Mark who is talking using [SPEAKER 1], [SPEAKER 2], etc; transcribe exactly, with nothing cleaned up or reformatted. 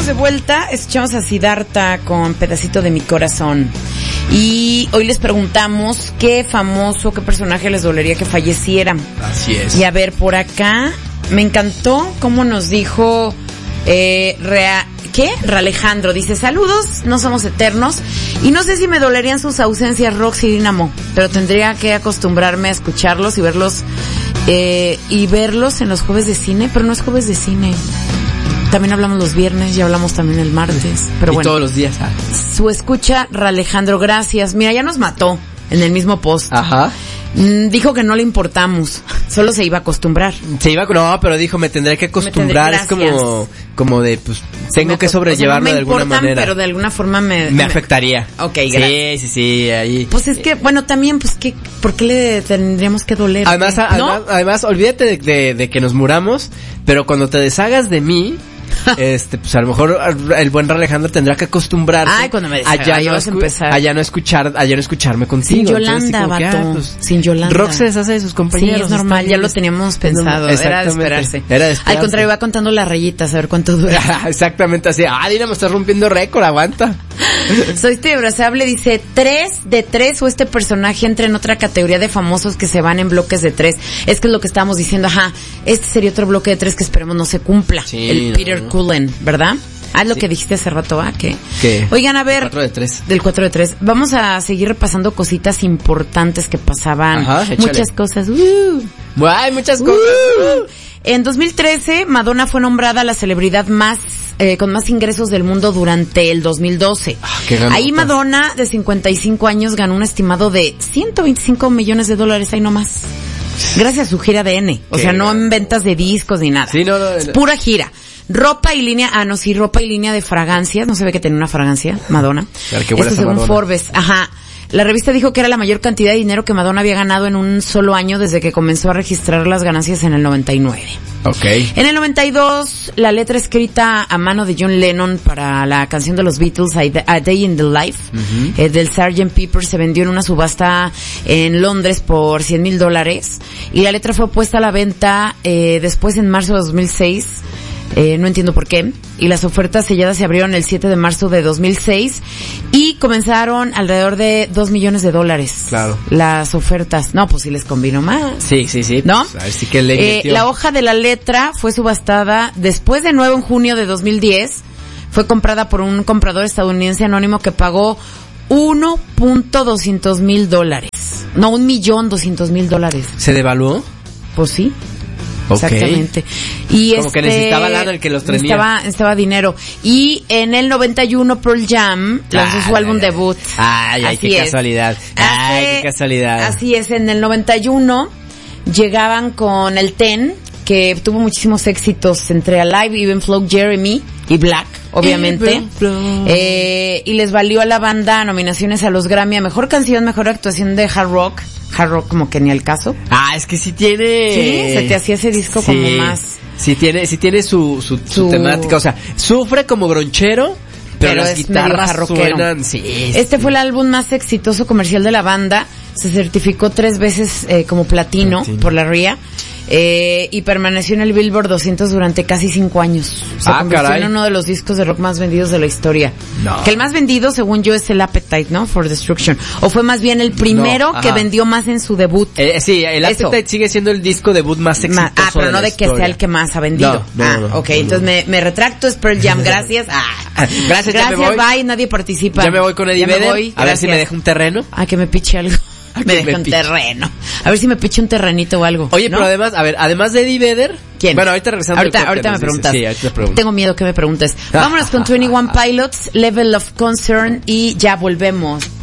[SPEAKER 1] estamos de vuelta, escuchamos a Siddhartha con Pedacito de mi corazón. Y hoy les preguntamos qué famoso, qué personaje les dolería que falleciera.
[SPEAKER 2] Así es.
[SPEAKER 1] Y a ver, por acá, me encantó cómo nos dijo eh, Rea, ¿qué? Ralejandro, dice, saludos, no somos eternos. Y no sé si me dolerían sus ausencias, Rox y Dinamo, pero tendría que acostumbrarme a escucharlos y verlos, eh, y verlos en los jueves de cine, pero no es jueves de cine. También hablamos los viernes y hablamos también el martes. Pero
[SPEAKER 2] y
[SPEAKER 1] bueno,
[SPEAKER 2] todos los días. Ah.
[SPEAKER 1] Su escucha, Ralejandro, gracias. Mira, ya nos mató en el mismo post.
[SPEAKER 2] Ajá.
[SPEAKER 1] Mm, dijo que no le importamos, solo se iba a acostumbrar.
[SPEAKER 2] Se iba, no, pero dijo, me tendré que acostumbrar. Tendré, es como, como de, pues, tengo que sobrellevarlo, o sea, no de alguna
[SPEAKER 1] importan,
[SPEAKER 2] manera.
[SPEAKER 1] Pero de alguna forma me...
[SPEAKER 2] Me, me afectaría.
[SPEAKER 1] Ok, gracias.
[SPEAKER 2] Sí, sí, sí, ahí.
[SPEAKER 1] Pues es que, bueno, también, pues, ¿qué, ¿por qué le tendríamos que doler?
[SPEAKER 2] Además, a,
[SPEAKER 1] ¿no?
[SPEAKER 2] además, además, olvídate de, de, de que nos muramos, pero cuando te deshagas de mí... este, pues a lo mejor el buen Alejandro tendrá que acostumbrarse.
[SPEAKER 1] Ay, cuando me
[SPEAKER 2] allá
[SPEAKER 1] no
[SPEAKER 2] vas
[SPEAKER 1] a empezar.
[SPEAKER 2] Allá no escuchar, allá no escucharme contigo.
[SPEAKER 1] Sin Yolanda,
[SPEAKER 2] Entonces,
[SPEAKER 1] vato.
[SPEAKER 2] ah, pues,
[SPEAKER 1] sin Yolanda.
[SPEAKER 2] Rox se deshace de sus compañeros.
[SPEAKER 1] Sí, es normal, ya lo teníamos pensado. Era de esperarse.
[SPEAKER 2] Era de esperarse.
[SPEAKER 1] Al contrario, va contando las rayitas, a ver cuánto dura.
[SPEAKER 2] Exactamente así. Ah, Dina, me estás rompiendo récord, aguanta.
[SPEAKER 1] Soy este abrazable, dice, tres de tres o este personaje entra en otra categoría de famosos que se van en bloques de tres. Es que es lo que estábamos diciendo, ajá, este sería otro bloque de tres que esperemos no se cumpla.
[SPEAKER 2] Sí,
[SPEAKER 1] el
[SPEAKER 2] no,
[SPEAKER 1] Peter
[SPEAKER 2] no.
[SPEAKER 1] Cullen, ¿verdad? Ah, lo
[SPEAKER 2] sí.
[SPEAKER 1] que dijiste hace rato, ¿ah? ¿Qué?
[SPEAKER 2] ¿Qué?
[SPEAKER 1] Oigan, a ver.
[SPEAKER 2] cuatro de tres.
[SPEAKER 1] Del cuatro de tres. Vamos a seguir repasando cositas importantes que pasaban.
[SPEAKER 2] Ajá, échale.
[SPEAKER 1] Muchas cosas. Uh.
[SPEAKER 2] Ay, muchas cosas.
[SPEAKER 1] Uh. En dos mil trece, Madonna fue nombrada la celebridad más eh, con más ingresos del mundo durante el dos mil doce.
[SPEAKER 2] Ah, qué ganota.
[SPEAKER 1] Ahí Madonna, de cincuenta y cinco años, ganó un estimado de ciento veinticinco millones de dólares, ahí nomás. Gracias a su gira de N. O
[SPEAKER 2] Qué
[SPEAKER 1] sea, no
[SPEAKER 2] ganota.
[SPEAKER 1] en ventas de discos ni nada.
[SPEAKER 2] Sí, no, no, no.
[SPEAKER 1] Es pura gira. Ropa y línea, ah, no, sí, ropa y línea de fragancias. No se ve que tenía una fragancia, Madonna.
[SPEAKER 2] Claro, que huele
[SPEAKER 1] Esto
[SPEAKER 2] a
[SPEAKER 1] según
[SPEAKER 2] Madonna.
[SPEAKER 1] Forbes. Ajá. La revista dijo que era la mayor cantidad de dinero que Madonna había ganado en un solo año desde que comenzó a registrar las ganancias en el noventa y nueve.
[SPEAKER 2] Ok.
[SPEAKER 1] En el noventa y dos, la letra escrita a mano de John Lennon para la canción de los Beatles, A Day in the Life, uh-huh. eh, del sergeant Pepper, se vendió en una subasta en Londres por cien mil dólares. Y la letra fue puesta a la venta eh, después en marzo de dos mil seis. Eh, no entiendo por qué. Y las ofertas selladas se abrieron el siete de marzo de dos mil seis y comenzaron alrededor de dos millones de dólares.
[SPEAKER 2] Claro.
[SPEAKER 1] Las ofertas. No, pues sí les convino más.
[SPEAKER 2] Sí, sí, sí.
[SPEAKER 1] ¿No?
[SPEAKER 2] Pues, a ver si que le
[SPEAKER 1] eh, la hoja de la letra fue subastada después de nuevo en junio de dos mil diez. Fue comprada por un comprador estadounidense anónimo que pagó uno punto doscientos mil dólares. No, un millón doscientos mil dólares.
[SPEAKER 2] ¿Se devaluó?
[SPEAKER 1] Pues sí.
[SPEAKER 2] Okay.
[SPEAKER 1] Exactamente. Y
[SPEAKER 2] como
[SPEAKER 1] este,
[SPEAKER 2] que necesitaba lana el que los tenía.
[SPEAKER 1] Necesitaba, necesitaba dinero. Y en el noventa y uno Pearl Jam lanzó
[SPEAKER 2] ah,
[SPEAKER 1] su álbum
[SPEAKER 2] ay,
[SPEAKER 1] debut.
[SPEAKER 2] Ay, ay, qué
[SPEAKER 1] es.
[SPEAKER 2] casualidad. Ay,
[SPEAKER 1] Hace,
[SPEAKER 2] qué casualidad.
[SPEAKER 1] Así es, en el noventa y uno llegaban con el Ten, que tuvo muchísimos éxitos entre Alive, Even Flow, Jeremy y Black, obviamente. Eh, y les valió a la banda nominaciones a los Grammy a Mejor Canción, Mejor Actuación de Hard Rock. Hard Rock como que ni al caso.
[SPEAKER 2] Ah, es que sí tiene...
[SPEAKER 1] Sí, se te hacía ese disco
[SPEAKER 2] sí,
[SPEAKER 1] como más...
[SPEAKER 2] Sí tiene, sí tiene su, su, su,
[SPEAKER 1] su
[SPEAKER 2] temática, o sea, sufre como gronchero, pero,
[SPEAKER 1] pero
[SPEAKER 2] las
[SPEAKER 1] es
[SPEAKER 2] guitarras suenan... Sí,
[SPEAKER 1] este
[SPEAKER 2] sí.
[SPEAKER 1] fue el álbum más exitoso comercial de la banda. Se certificó tres veces eh, como platino, platino por la R I A. Eh, y permaneció en el Billboard doscientos durante casi cinco años. Se
[SPEAKER 2] ah,
[SPEAKER 1] convirtió
[SPEAKER 2] caray.
[SPEAKER 1] en uno de los discos de rock más vendidos de la historia.
[SPEAKER 2] No.
[SPEAKER 1] Que el más vendido, según yo, es el Appetite, ¿no? For Destruction. O fue más bien el primero
[SPEAKER 2] no,
[SPEAKER 1] que vendió más en su debut.
[SPEAKER 2] Eh, sí, el Eso. Appetite sigue siendo el disco debut más exitoso.
[SPEAKER 1] Ah, pero
[SPEAKER 2] de
[SPEAKER 1] no
[SPEAKER 2] la
[SPEAKER 1] de que
[SPEAKER 2] historia.
[SPEAKER 1] sea el que más ha vendido.
[SPEAKER 2] No, no,
[SPEAKER 1] ah,
[SPEAKER 2] no,
[SPEAKER 1] ok,
[SPEAKER 2] no,
[SPEAKER 1] entonces
[SPEAKER 2] no.
[SPEAKER 1] Me, me retracto, es Pearl Jam, gracias. Ah.
[SPEAKER 2] Gracias,
[SPEAKER 1] Gracias,
[SPEAKER 2] ya me voy.
[SPEAKER 1] bye, nadie participa.
[SPEAKER 2] Ya me voy con Eddie
[SPEAKER 1] Ya me
[SPEAKER 2] Vedder,
[SPEAKER 1] voy,
[SPEAKER 2] a ver si me deja un terreno.
[SPEAKER 1] Ah, que me piche algo. Me deja un
[SPEAKER 2] piche.
[SPEAKER 1] terreno. A ver si me piche un terrenito o algo.
[SPEAKER 2] Oye,
[SPEAKER 1] ¿no?
[SPEAKER 2] pero además, a ver, además de Eddie Vedder...
[SPEAKER 1] ¿Quién?
[SPEAKER 2] Bueno, ahorita regresando
[SPEAKER 1] Ahorita,
[SPEAKER 2] al corte,
[SPEAKER 1] ahorita me preguntas.
[SPEAKER 2] Sí, ahorita te pregunto.
[SPEAKER 1] Tengo miedo que me preguntes. Vámonos con veintiuno Pilots, Level of Concern y ya volvemos.